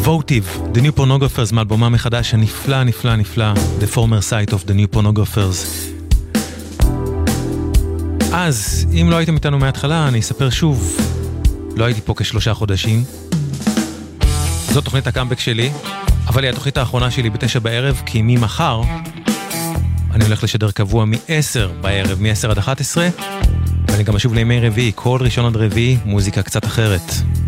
Votive, The New Pornographers, מאלבומה מחדש הנפלא, נפלא, נפלא, The Former Site of the New Pornographers. אז, אם לא הייתם איתנו מההתחלה, אני אספר שוב, לא הייתי פה כ3 חודשים. זאת תוכנית הקאמבק שלי, אבל היא התוכנית האחרונה שלי ב9 בערב, כי ממחר אני הולך לשדר קבוע מ-10 בערב, מ-10 עד 11, ואני גם אשוב לימי רביעי, כל ראשון עד רביעי, מוזיקה קצת אחרת.